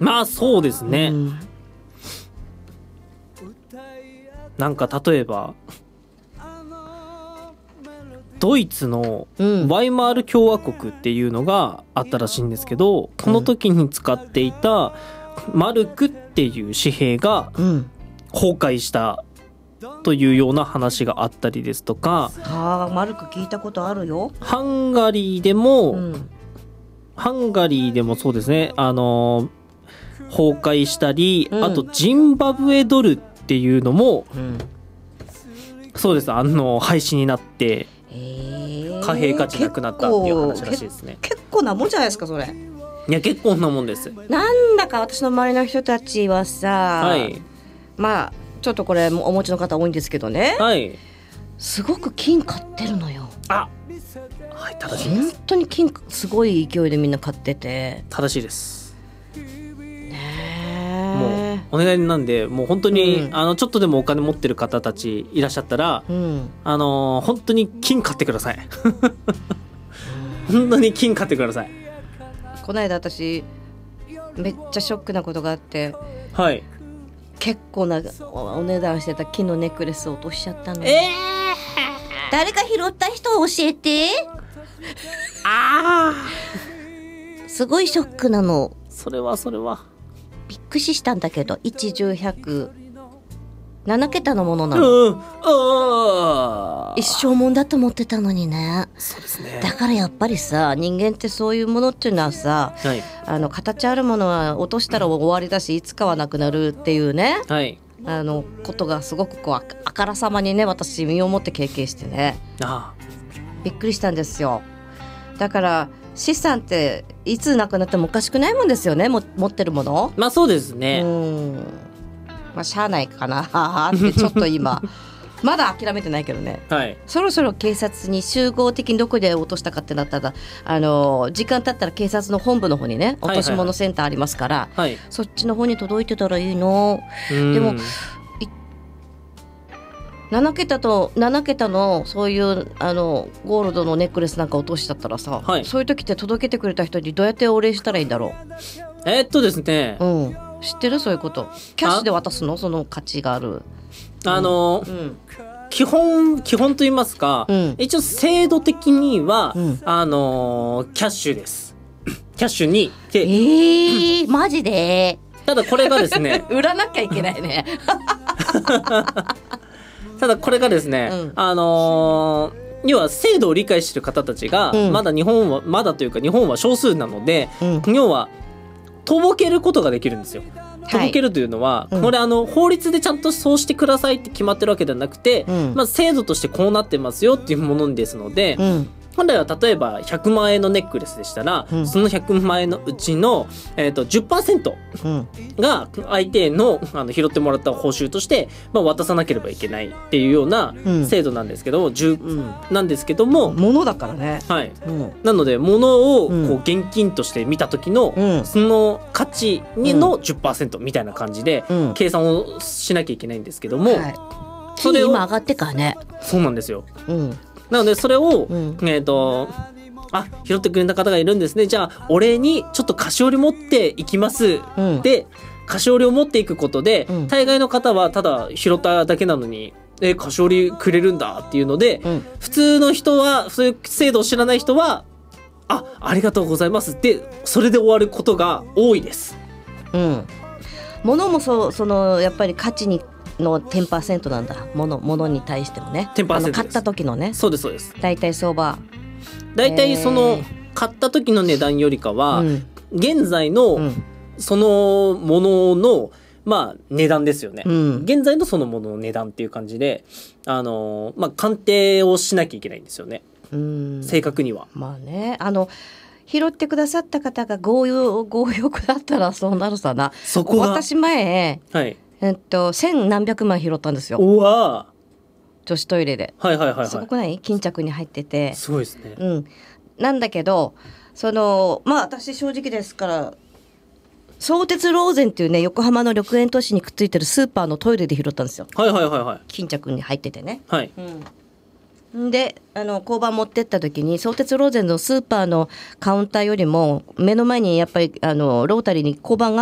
まあそうですね、なんか例えばドイツのワイマール共和国っていうのがあったらしいんですけど、この時に使っていたマルクっていう紙幣が崩壊したというような話があったりですとか、 マルク聞いたことあるよ。 ハンガリーでもそうですね、崩壊したり、あとジンバブエドルっていうのも、そうです、廃止になって貨幣価値なくなったっていう話らしいですね。 結構なもんじゃないですかそれ。 いや結構なもんです。 なんだか私の周りの人たちはさ、まあちょっとこれお持ちの方多いんですけどね、すごく金買ってるのよ。 はい正しいです。 本当に金すごい勢いでみんな買ってて。 正しいです。もうお願いなんで、もう本当に、ちょっとでもお金持ってる方たちいらっしゃったら、本当に金買ってください。本当に金買ってください。 この間私めっちゃショックなことがあって、結構なお値段してた金のネックレスを落としちゃったの。誰か拾った人教えて。すごいショックなの。 それはびっくりしたんだけど、1、10、100 7桁のものなの。一生もんだと思ってたのにね。 そうですね。 だからやっぱりさ、人間ってそういうものっていうのはさ、形あるものは落としたら終わりだし、いつかはなくなるっていうね、ことがすごくこうあからさまにね、私身をもって経験してね、びっくりしたんですよ。だから資産っていつなくなってもおかしくないもんですよね、持ってるもの。 まあそうですね。 しゃあないかなってちょっと今まだ諦めてないけどね、そろそろ警察に集合的にどこで落としたかってなったら、時間経ったら警察の本部の方にね、落とし物センターありますから、そっちの方に届いてたらいいの。でも7桁のそういうゴールドのネックレスなんか落としちゃったらさ、そういう時って届けてくれた人にどうやってお礼したらいいんだろう。 ですね、 知ってる？そういうことキャッシュで渡すの？その価値がある基本と言いますか、一応制度的には、キャッシュです。キャッシュにマジで？ ただこれがですね売らなきゃいけないね。 ただこれがですね、要は制度を理解している方たちが、まだというか日本は少数なので、要はとぼけることができるんですよ。とぼけるというのは、これ法律でちゃんとそうしてくださいって決まってるわけではなくて、制度としてこうなってますよっていうものですので、本来は例えば100万円のネックレスでしたら、その100万円のうちの、10% が相手の、拾ってもらった報酬として、渡さなければいけないっていうような制度なんですけど、なんですけども、 物だからね。 なので物をこう現金として見た時の、その価値の 10% みたいな感じで計算をしなきゃいけないんですけども、 それを今上がってからね。 そうなんですよ。なのでそれを、拾ってくれた方がいるんですね、じゃあお礼にちょっと菓子折り持っていきます、で菓子折りを持っていくことで、大概の方はただ拾っただけなのに菓子折りくれるんだっていうので、普通の人はそういう制度を知らない人はありがとうございますってそれで終わることが多いです。 物もそのやっぱり価値の 10% なんだ。物に対してもね、 10% 買った時のね。 そうですそうです。 大体相場、 大体その買った時の値段よりかは、現在のそのものの値段ですよね、現在のそのものの値段っていう感じで鑑定をしなきゃいけないんですよね、正確には。 拾ってくださった方が強欲だったらそうなるさな。 そこが私前、千何百万拾ったんですよ。 うわ、 女子トイレで。すごくない？巾着に入ってて。 すごいですね。 なんだけど私正直ですから、相鉄ローゼンっていうね、横浜の緑園都市にくっついてるスーパーのトイレで拾ったんですよ。巾着に入っててね。で交番持ってった時に、相鉄ローゼンのスーパーのカウンターよりも目の前にやっぱりロータリーに交番が